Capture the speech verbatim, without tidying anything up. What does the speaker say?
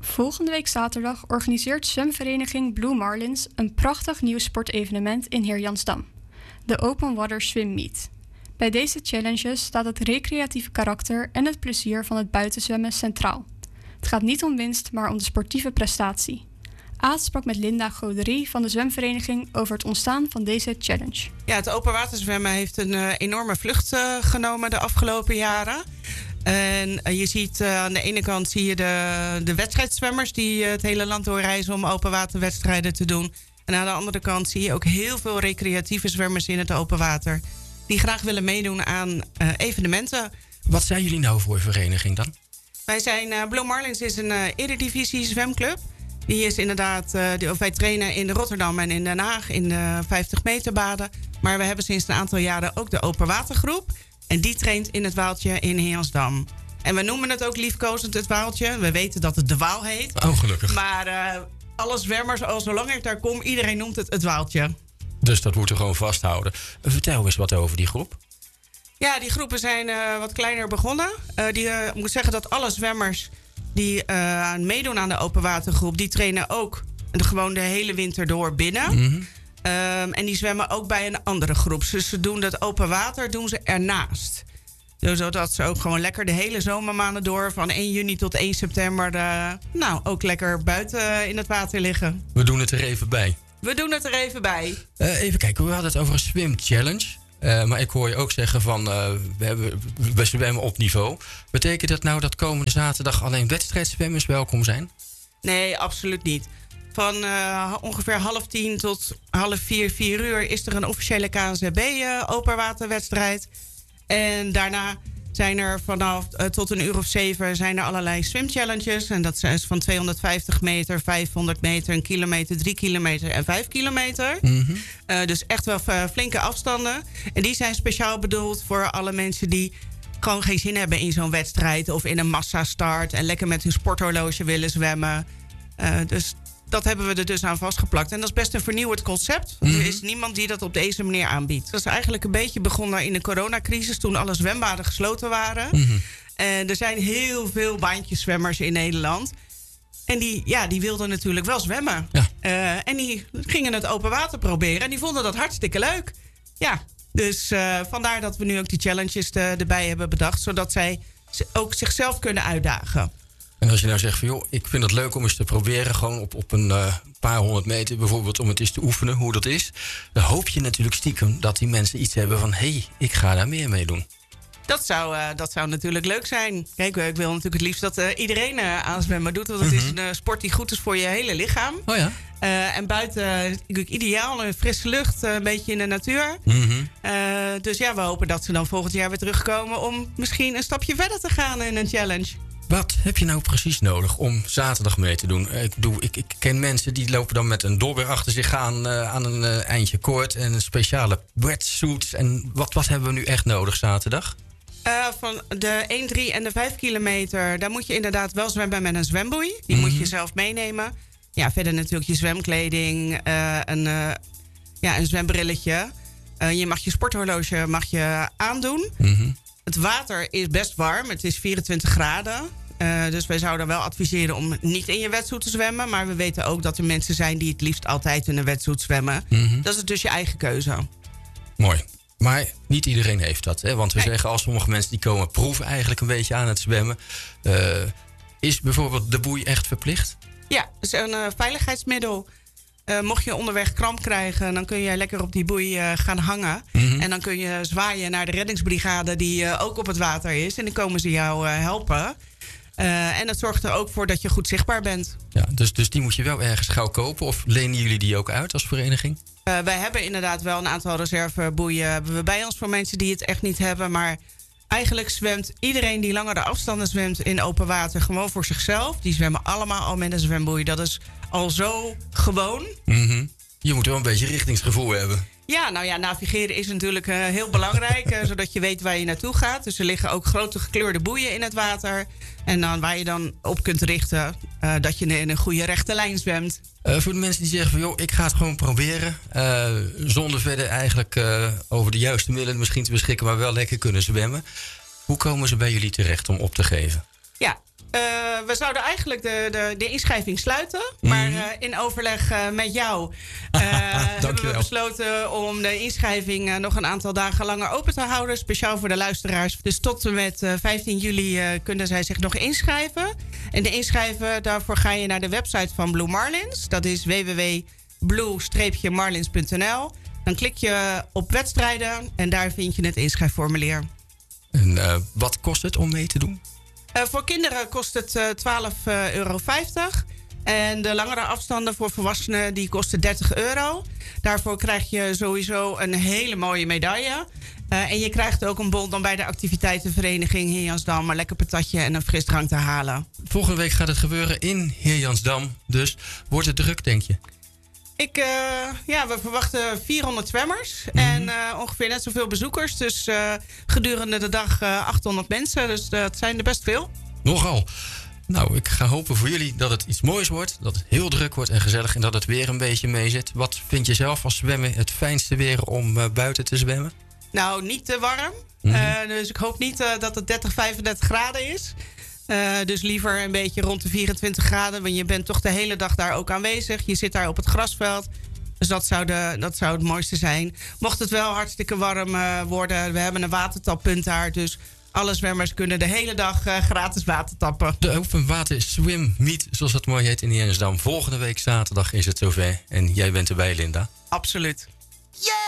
Volgende week zaterdag organiseert zwemvereniging Blue Marlins een prachtig nieuw sportevenement in Heerjansdam. De Open Water Swim Meet. Bij deze challenges staat het recreatieve karakter en het plezier van het buitenzwemmen centraal. Het gaat niet om winst, maar om de sportieve prestatie. Aad sprak met Linda Goderie van de zwemvereniging over het ontstaan van deze challenge. Ja, het open waterzwemmen heeft een uh, enorme vlucht uh, genomen de afgelopen jaren. En uh, je ziet uh, aan de ene kant zie je de, de wedstrijdzwemmers die uh, het hele land doorreizen om open waterwedstrijden te doen. En aan de andere kant zie je ook heel veel recreatieve zwemmers in het open water die graag willen meedoen aan uh, evenementen. Wat zijn jullie nou voor vereniging dan? Wij zijn uh, Blue Marlins is een uh, eredivisie zwemclub. Die is inderdaad, uh, die, of wij trainen in Rotterdam en in Den Haag in de vijftig meter baden. Maar we hebben sinds een aantal jaren ook de open watergroep. En die traint in het Waaltje in Heersdam. En we noemen het ook liefkozend het Waaltje. We weten dat het de Waal heet. Oh, gelukkig. Maar uh, alle zwemmers, al zolang ik daar kom, iedereen noemt het het Waaltje. Dus dat moeten we gewoon vasthouden. Vertel eens wat over die groep. Ja, die groepen zijn uh, wat kleiner begonnen. Uh, die, uh, ik moet zeggen dat alle zwemmers die uh, meedoen aan de open watergroep, die trainen ook de, gewoon de hele winter door binnen. Mm-hmm. Um, en die zwemmen ook bij een andere groep. Dus ze doen dat open water doen ze ernaast. Zodat ze ook gewoon lekker de hele zomermaanden door, van één juni tot één september, uh, nou, ook lekker buiten in het water liggen. We doen het er even bij. We doen het er even bij. Uh, even kijken, we hadden het over een swim challenge. Uh, maar ik hoor je ook zeggen van, uh, we, hebben, we zwemmen op niveau. Betekent dat nou dat komende zaterdag alleen wedstrijdzwemmers welkom zijn? Nee, absoluut niet. Van uh, ongeveer half tien tot half vier, vier uur is er een officiële K N Z B uh, openwaterwedstrijd. En daarna zijn er vanaf uh, tot een uur of zeven zijn er allerlei swimchallenges. En dat zijn van tweehonderdvijftig meter, vijfhonderd meter, een kilometer, drie kilometer en vijf kilometer. Mm-hmm. Uh, dus echt wel uh, flinke afstanden. En die zijn speciaal bedoeld voor alle mensen die gewoon geen zin hebben in zo'n wedstrijd of in een massastart en lekker met hun sporthorloge willen zwemmen. Uh, dus dat hebben we er dus aan vastgeplakt. En dat is best een vernieuwend concept. Mm-hmm. Er is niemand die dat op deze manier aanbiedt. Dat is eigenlijk een beetje begonnen in de coronacrisis, toen alle zwembaden gesloten waren. Mm-hmm. En er zijn heel veel baantjeszwemmers in Nederland. En die, ja, die wilden natuurlijk wel zwemmen. Ja. Uh, en die gingen het open water proberen. En die vonden dat hartstikke leuk. Ja, dus uh, vandaar dat we nu ook die challenges de, erbij hebben bedacht. Zodat zij ook zichzelf kunnen uitdagen. En als je nou zegt van joh, ik vind het leuk om eens te proberen, gewoon op, op een uh, paar honderd meter bijvoorbeeld, om het eens te oefenen hoe dat is. Dan hoop je natuurlijk stiekem dat die mensen iets hebben van hé, hey, ik ga daar meer mee doen. Dat zou, uh, dat zou natuurlijk leuk zijn. Kijk, ik wil natuurlijk het liefst dat uh, iedereen uh, aan zwemmen doet. Want het mm-hmm. is een uh, sport die goed is voor je hele lichaam. Oh ja. Uh, en buiten uh, natuurlijk ideaal, uh, frisse lucht, uh, een beetje in de natuur. Mm-hmm. Uh, dus ja, we hopen dat ze dan volgend jaar weer terugkomen om misschien een stapje verder te gaan in een challenge. Wat heb je nou precies nodig om zaterdag mee te doen? Ik, bedoel, ik, ik ken mensen die lopen dan met een dobber achter zich aan, uh, aan een uh, eindje koord en een speciale wetsuit. En wat, wat hebben we nu echt nodig zaterdag? Uh, van de één, drie en de vijf kilometer, daar moet je inderdaad wel zwemmen met een zwemboei. Die mm-hmm. moet je zelf meenemen. Ja, verder natuurlijk je zwemkleding, uh, een, uh, ja, een zwembrilletje. Uh, je mag je sporthorloge mag je aandoen. Mm-hmm. Het water is best warm, het is vierentwintig graden. Uh, dus wij zouden wel adviseren om niet in je wetsuit te zwemmen. Maar we weten ook dat er mensen zijn die het liefst altijd in een wetsuit zwemmen. Mm-hmm. Dat is dus je eigen keuze. Mooi. Maar niet iedereen heeft dat. Hè? Want we nee. zeggen al, sommige mensen die komen proeven eigenlijk een beetje aan het zwemmen. Uh, is bijvoorbeeld de boei echt verplicht? Ja, het is een uh, veiligheidsmiddel. Uh, mocht je onderweg kramp krijgen, dan kun je lekker op die boei uh, gaan hangen. Mm-hmm. En dan kun je zwaaien naar de reddingsbrigade die uh, ook op het water is. En dan komen ze jou uh, helpen. Uh, en dat zorgt er ook voor dat je goed zichtbaar bent. Ja, dus, dus die moet je wel ergens gauw kopen? Of lenen jullie die ook uit als vereniging? Uh, wij hebben inderdaad wel een aantal reserveboeien hebben we bij ons voor mensen die het echt niet hebben. Maar eigenlijk zwemt iedereen die langere afstanden zwemt in open water gewoon voor zichzelf. Die zwemmen allemaal al met een zwemboei. Dat is al zo gewoon. Mm-hmm. Je moet wel een beetje richtingsgevoel hebben. Ja, nou ja, navigeren is natuurlijk uh, heel belangrijk. uh, zodat je weet waar je naartoe gaat. Dus er liggen ook grote gekleurde boeien in het water. En dan waar je dan op kunt richten uh, dat je in een goede rechte lijn zwemt. Uh, voor de mensen die zeggen van joh, ik ga het gewoon proberen. Uh, zonder verder eigenlijk uh, over de juiste middelen misschien te beschikken, maar wel lekker kunnen zwemmen. Hoe komen ze bij jullie terecht om op te geven? Ja, uh, we zouden eigenlijk de, de, de inschrijving sluiten. Maar uh, in overleg uh, met jou uh, hebben we besloten om de inschrijving uh, nog een aantal dagen langer open te houden. Speciaal voor de luisteraars. Dus tot en met uh, vijftien juli uh, kunnen zij zich nog inschrijven. En de inschrijven, daarvoor ga je naar de website van Blue Marlins. Dat is w w w punt blue marlins punt n l. Dan klik je op wedstrijden en daar vind je het inschrijfformulier. En uh, wat kost het om mee te doen? Uh, voor kinderen kost het uh, twaalf euro vijftig. En de langere afstanden voor volwassenen die kosten dertig euro. Daarvoor krijg je sowieso een hele mooie medaille. Uh, en je krijgt ook een bon dan bij de activiteitenvereniging Heerjansdam. Een lekker patatje en een frisdrank te halen. Volgende week gaat het gebeuren in Heerjansdam. Dus wordt het druk, denk je? Ik, uh, ja, we verwachten vierhonderd zwemmers mm-hmm. en uh, ongeveer net zoveel bezoekers. Dus uh, gedurende de dag uh, achthonderd mensen. Dus uh, dat zijn er best veel. Nogal. Nou, ik ga hopen voor jullie dat het iets moois wordt. Dat het heel druk wordt en gezellig. En dat het weer een beetje mee zit. Wat vind je zelf als zwemmen het fijnste weer om uh, buiten te zwemmen? Nou, niet te warm. Mm-hmm. Uh, dus ik hoop niet uh, dat het dertig, vijfendertig graden is. Uh, dus liever een beetje rond de vierentwintig graden. Want je bent toch de hele dag daar ook aanwezig. Je zit daar op het grasveld. Dus dat zou, de, dat zou het mooiste zijn. Mocht het wel hartstikke warm uh, worden. We hebben een watertappunt daar. Dus alle zwemmers kunnen de hele dag uh, gratis water tappen. De Open Water Swim Meet, zoals het mooi heet in Heerjansdam. Volgende week zaterdag is het zover. En jij bent erbij, Linda. Absoluut. Yeah!